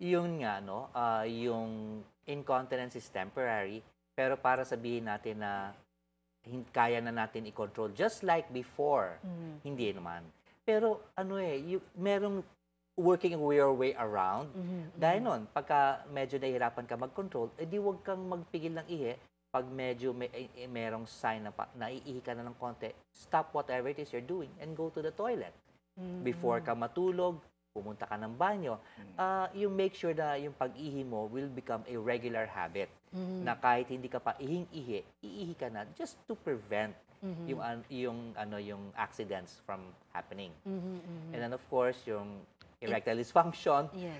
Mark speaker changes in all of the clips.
Speaker 1: Yun nga, no? Yung incontinence is temporary, pero para sabihin natin na kaya na natin i-control just like before, hindi naman. Pero ano merong working your way around. Dahil nun, pagka medyo nahihirapan ka mag-control, edi huwag kang magpigil ng ihi. Pag medyo merong sign na naiihi ka na ng konti, stop whatever it is you're doing and go to the toilet. Before ka matulog, pumunta ka ng banyo, you make sure na yung pag-ihi mo will become a regular habit. Na kahit hindi ka pa ihing-ihi, iihi ka na just to prevent yung accidents from happening. And then of course, yung erectile dysfunction.
Speaker 2: Yes.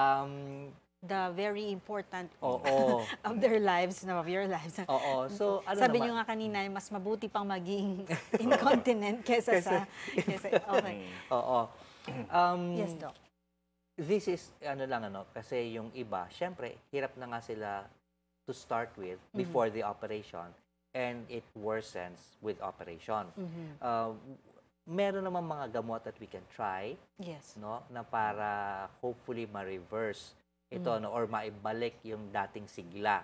Speaker 1: The
Speaker 2: very important
Speaker 1: of
Speaker 2: their lives, of your lives.
Speaker 1: Oo. So,
Speaker 2: sabi niyo nga kanina, mas mabuti pang maging incontinent kesa sa... Okay.
Speaker 1: Oo.
Speaker 2: Yes, Doc.
Speaker 1: This is, kasi yung iba, syempre, hirap na nga sila to start with before the operation and it worsens with operation. Meron naman mga gamot that we can try,
Speaker 2: yes,
Speaker 1: no, na para hopefully ma-reverse ito, no, or maibalik yung dating sigla.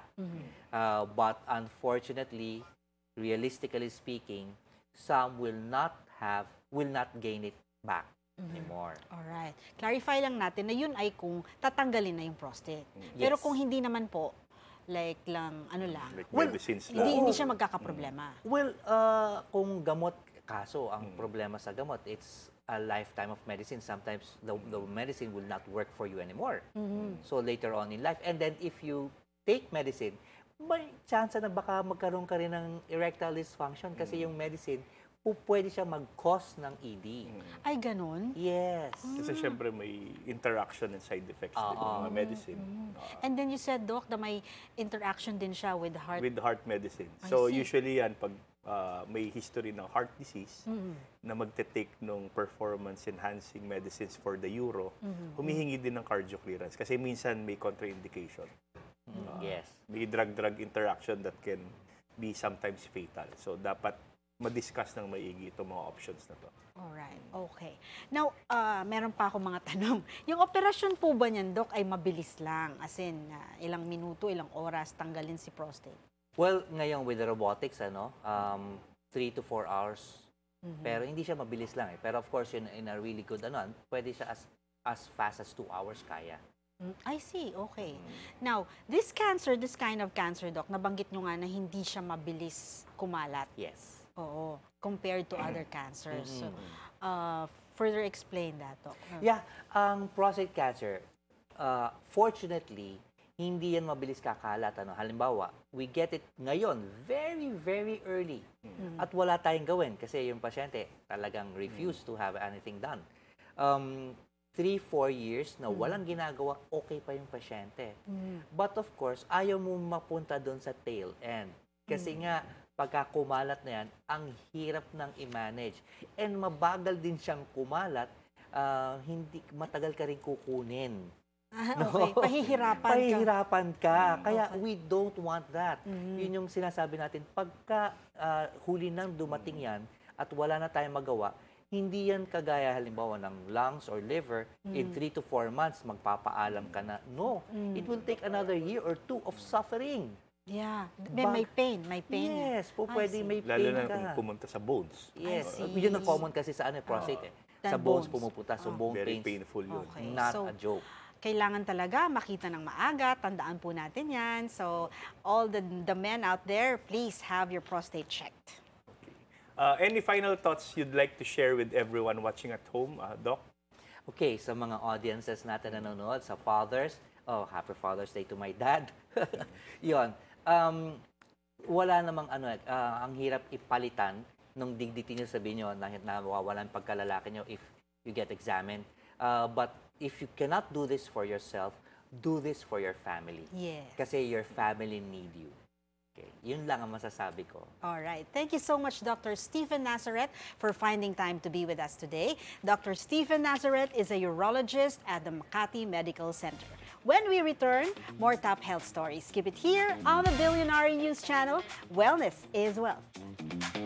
Speaker 1: But unfortunately, realistically speaking, some will not gain it back anymore.
Speaker 2: Alright. Clarify lang natin na yun ay kung tatanggalin na yung prostate. Pero kung hindi naman po, like
Speaker 3: medicines lang.
Speaker 2: Hindi siya magkakaproblema.
Speaker 1: Well, kung gamot, kaso ang problema sa gamot, it's a lifetime of medicine. Sometimes the medicine will not work for you anymore. So later on in life, and then if you take medicine, may chance na baka magkaroon ka rin ng erectile dysfunction kasi yung medicine, pwede siya mag-cause ng ED.
Speaker 2: Ay, ganun?
Speaker 1: Yes.
Speaker 3: Kasi syempre may interaction and side effects din ng mga medicine.
Speaker 2: And then you said, Doc, na may interaction din siya with heart.
Speaker 3: With heart medicine.
Speaker 2: I
Speaker 3: So
Speaker 2: see.
Speaker 3: usually yan, pag may history ng heart disease, na magte-take ng performance-enhancing medicines for the euro, humihingi din ng cardio clearance. Kasi minsan may contraindication.
Speaker 1: Yes.
Speaker 3: May drug-drug interaction that can be sometimes fatal. So dapat ma-discuss ng maigi itong mga options na to.
Speaker 2: Alright, okay. Now, meron pa ako mga tanong. Yung operasyon po ba niyan, Doc, ay mabilis lang? As in, ilang minuto, ilang oras, tanggalin si prostate?
Speaker 1: Well, ngayon with the robotics, 3 to 4 hours. Pero hindi siya mabilis lang eh. Pero of course, in a really good pwede siya as fast as 2 hours kaya.
Speaker 2: I see, okay. Now, this kind of cancer, Doc, nabanggit nyo nga na hindi siya mabilis kumalat.
Speaker 1: Yes.
Speaker 2: Oo, compared to other cancers. So, further explain that, Doc.
Speaker 1: Yeah, ang prostate cancer, fortunately, hindi yan mabilis kakalat. Halimbawa, we get it ngayon, very, very early. At wala tayong gawin kasi yung pasyente talagang refuse to have anything done. 3-4 years na walang ginagawa, okay pa yung pasyente. But of course, ayaw mo mapunta doon sa tail end. Kasi nga, pagka kumalat na yan, ang hirap nang i-manage. And mabagal din siyang kumalat, hindi matagal ka rin kukunin.
Speaker 2: Okay,
Speaker 1: Pahihirapan ka. Kaya we don't want that. Yun yung sinasabi natin, pagka huli nang dumating yan at wala na tayong magawa, hindi yan kagaya halimbawa ng lungs or liver, in 3 to 4 months, magpapaalam ka na. No, it will take another year or 2 of suffering.
Speaker 2: Yeah, may pain.
Speaker 1: Yes, pwede may pain
Speaker 3: Lalo na
Speaker 1: ka.
Speaker 3: kung pumunta sa bones.
Speaker 1: Yes,
Speaker 2: I see.
Speaker 1: yun ang common kasi sa prostate. Sa bones
Speaker 2: bones.
Speaker 1: pumupunta, so bone
Speaker 3: Very
Speaker 1: pains,
Speaker 3: painful yun.
Speaker 2: Okay.
Speaker 1: not
Speaker 2: So,
Speaker 1: a joke.
Speaker 2: kailangan talaga makita ng maaga, tandaan po natin yan. So, all the men out there, please have your prostate checked.
Speaker 3: Any final thoughts you'd like to share with everyone watching at home, Doc?
Speaker 1: Okay, sa mga audiences natin na nanonood, sa fathers, happy Father's Day to my dad. Yon. Wala namang ang hirap ipalitan nung digditin nyo sabihin nyo na nawawalan pagkalalaki nyo if you get examined. But if you cannot do this for yourself, do this for your family.
Speaker 2: Yes.
Speaker 1: Kasi your family need you. Okay, yun lang ang masasabi ko.
Speaker 2: All right. Thank you so much, Dr. Stephen Nazareth, for finding time to be with us today. Dr. Stephen Nazareth is a urologist at the Makati Medical Center. When we return, more top health stories. Keep it here on the Billionaire News Channel. Wellness is wealth.